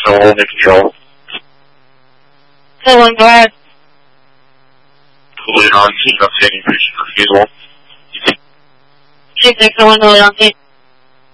Hello, Nick Joe. Hello, go ahead. Leon, King of Taking Pictures for Fuel. Take the one, Leon.